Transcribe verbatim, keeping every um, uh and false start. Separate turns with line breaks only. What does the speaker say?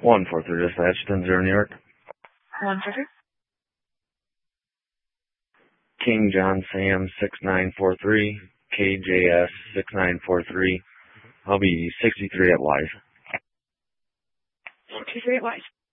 one four three dispatch, ten zero New York.
one four three.
King John Sam six nine four three, K J S six nine four three. I'll be sixty-three at Wise.
sixty-three at Wise.